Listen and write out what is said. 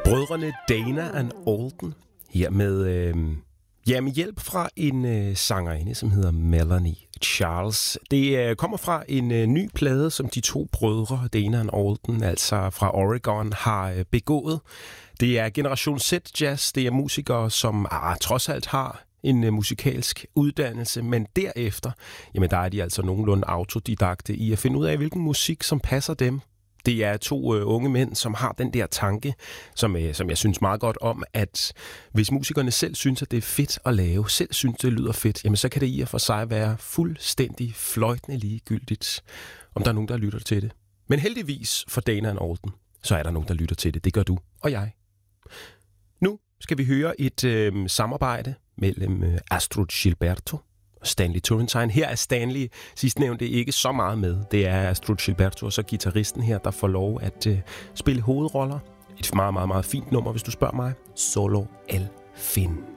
Brødrene Dana and Alden her med hjælp fra en sangerinde, som hedder Melanie Charles. Det kommer fra en ny plade, som de to brødre, Dana and Alden, altså fra Oregon, har begået. Det er Generation Z Jazz. Det er musikere, som trods alt har en musikalsk uddannelse, men derefter, jamen der er de altså nogenlunde autodidakte i at finde ud af, hvilken musik, som passer dem. Det er to unge mænd, som har den der tanke, som jeg synes meget godt om, at hvis musikerne selv synes, at det er fedt at lave, selv synes, det lyder fedt, jamen så kan det i og for sig være fuldstændig fløjtende ligegyldigt, om der er nogen, der lytter til det. Men heldigvis for Dana and Alden, så er der nogen, der lytter til det. Det gør du og jeg. Nu skal vi høre et samarbejde mellem Astrud Gilberto og Stanley Turrentine. Her er Stanley sidstnævnte ikke så meget med. Det er Astrud Gilberto og så guitaristen her, der får lov at spille hovedroller. Et meget, meget, meget fint nummer, hvis du spørger mig. Solo El Fin.